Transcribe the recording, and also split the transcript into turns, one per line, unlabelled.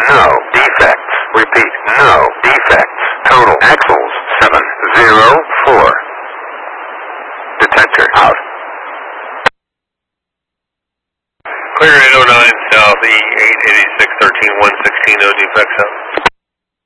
No defects. Repeat, no defects. Total axles 704. Detector out.
Clear 809 South E 886 13 116, no defects out.